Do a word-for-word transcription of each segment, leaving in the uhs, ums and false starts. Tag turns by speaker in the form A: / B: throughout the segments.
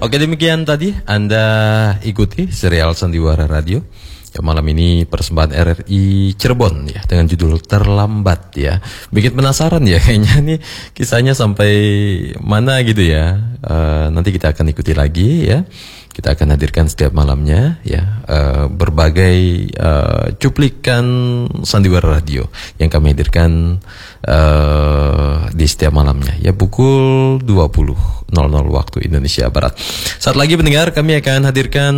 A: Oke, demikian tadi Anda ikuti serial Sandiwara Radio. Ya, malam ini persembahan R R I Cirebon ya dengan judul Terlambat ya. Bikin penasaran ya kayaknya nih kisahnya sampai mana gitu ya. Uh, nanti kita akan ikuti lagi ya. Kita akan hadirkan setiap malamnya ya uh, berbagai uh, cuplikan Sandiwara Radio yang kami hadirkan uh, di setiap malamnya ya pukul dua puluh nol nol waktu Indonesia Barat. Saat lagi pendengar kami akan hadirkan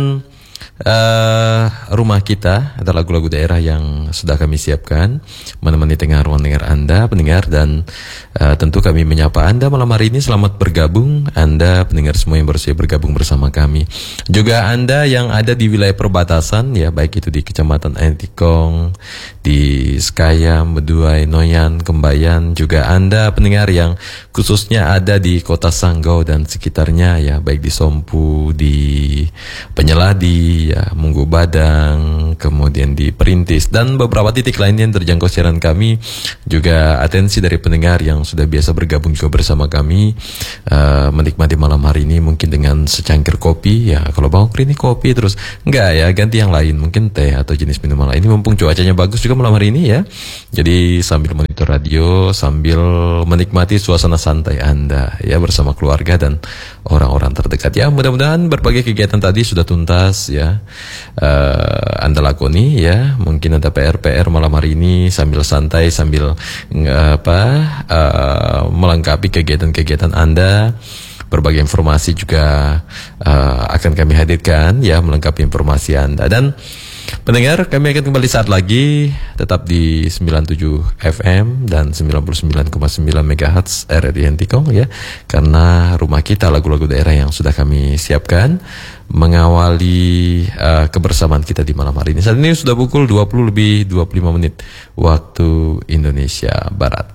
A: Uh, rumah kita, ada lagu-lagu daerah yang sudah kami siapkan menemani tengah ruang dengar Anda pendengar, dan uh, tentu kami menyapa Anda malam hari ini. Selamat bergabung Anda pendengar semua yang bersedia bergabung bersama kami. Juga Anda yang ada di wilayah perbatasan ya, baik itu di Kecamatan Entikong, di Skayam, Beduai, Noyan, Kembayan. Juga Anda pendengar yang khususnya ada di Kota Sanggau dan sekitarnya ya, baik di Sompu, di Penyeladi ya, Munggu Badang, kemudian di Perintis dan beberapa titik lainnya yang terjangkau siaran kami. Juga atensi dari pendengar yang sudah biasa bergabung juga bersama kami, uh, menikmati malam hari ini mungkin dengan secangkir kopi ya. Kalau Bang Okri ini kopi terus enggak ya, ganti yang lain, mungkin teh atau jenis minuman lain. Ini mumpung cuacanya bagus juga malam hari ini ya. Jadi sambil monitor radio, sambil menikmati suasana santai Anda ya bersama keluarga dan orang-orang terdekat ya. Mudah-mudahan berbagai kegiatan tadi sudah tuntas ya. Uh, anda lakoni ya, mungkin ada P R-P R malam hari ini sambil santai, sambil uh, apa uh, melengkapi kegiatan-kegiatan Anda. Berbagai informasi juga uh, akan kami hadirkan ya, melengkapi informasi Anda. Dan pendengar, kami akan kembali saat lagi tetap di sembilan puluh tujuh F M dan sembilan puluh sembilan koma sembilan megahertz R R I Entikong ya, karena rumah kita lagu-lagu daerah yang sudah kami siapkan mengawali uh, kebersamaan kita di malam hari ini. Saat ini sudah pukul dua puluh lebih dua puluh lima menit waktu Indonesia Barat.